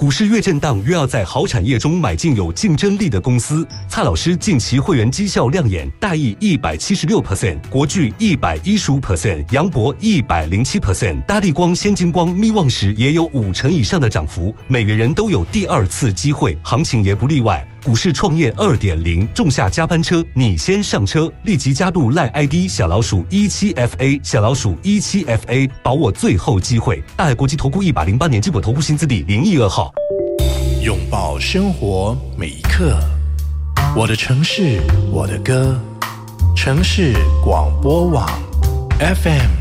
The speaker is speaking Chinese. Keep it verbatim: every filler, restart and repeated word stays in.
股市越震荡，越要在好产业中买进有竞争力的公司。蔡老师近期会员绩效亮眼，大益一百七十六 percent， 国巨一百一十五 percent， 杨博一百零七 percent， 大立光、先金光、密旺时也有五成以上的涨幅，每个人都有第二次机会，行情也不例外。股市创业 二点零， 仲夏加班车，你先上车，立即加入 赖 I D 小老鼠一七 F A 小老鼠一七 F A， 把握最后机会。大海国际投顾一百零八年基本投顾新字第零一二号。 拥抱生活每一刻，我的城市，我的歌，城市广播网 F M